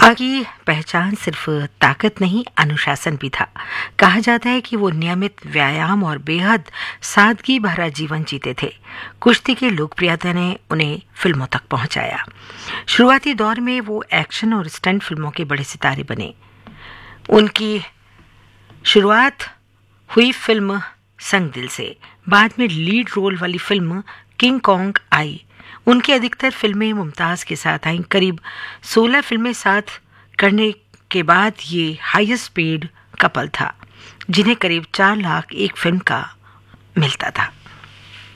आगी पहचान सिर्फ ताकत नहीं, अनुशासन भी था। कहा जाता है कि वो नियमित व्यायाम और बेहद सादगी भरा जीवन जीते थे। कुश्ती की लोकप्रियता ने उन्हें फिल्मों तक पहुंचाया। शुरुआती दौर में वो एक्शन और स्टंट फिल्मों के बड़े सितारे बने। उनकी शुरुआत हुई फिल्म संग दिल से। बाद में लीड रोल वाली फिल्म किंग कॉन्ग आई। उनकी अधिकतर फिल्में मुमताज़ के साथ आईं। करीब 16 फिल्में साथ करने के बाद ये हाईएस्ट पेड कपल था, जिन्हें करीब 4 लाख एक फिल्म का मिलता था।